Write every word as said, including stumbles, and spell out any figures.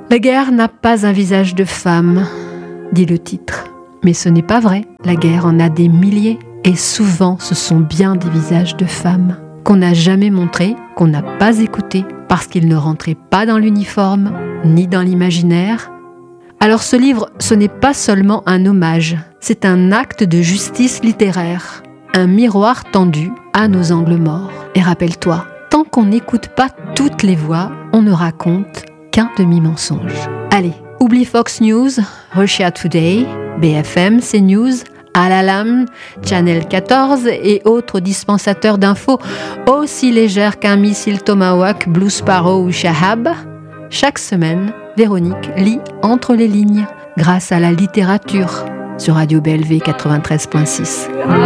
La guerre n'a pas un visage de femme, dit le titre. Mais ce n'est pas vrai. La guerre en a des milliers. Et souvent, ce sont bien des visages de femmes qu'on n'a jamais montrés, qu'on n'a pas écoutés, parce qu'ils ne rentraient pas dans l'uniforme, ni dans l'imaginaire. Alors ce livre, ce n'est pas seulement un hommage, c'est un acte de justice littéraire, un miroir tendu à nos angles morts. Et rappelle-toi, tant qu'on n'écoute pas toutes les voix, on ne raconte qu'un demi-mensonge. Allez, oublie Fox News, Russia Today, B F M, CNews, Al-Alam, Channel quatorze et autres dispensateurs d'infos aussi légères qu'un missile Tomahawk, Blue Sparrow ou Shahab. Chaque semaine, Véronique lit entre les lignes grâce à la littérature sur Radio B L V quatre-vingt-treize point six.